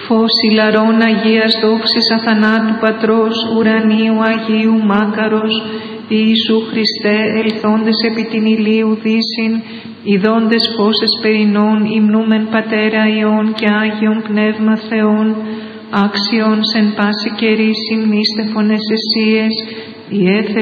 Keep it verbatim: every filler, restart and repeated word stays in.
φως ηλαρών Αγίας δόξης αθανάτου Πατρός, ουρανίου Αγίου Μάκαρος, Ιησού Χριστέ, ελθόντες επί την ηλίου δύσιν, ιδώντες φως εσπερινών, υμνούμεν Πατέρα Υιόν και Άγιον Πνεύμα Θεόν, άξιον σεν πάση καιρή συμνήστε φωνές εσίες, η έθε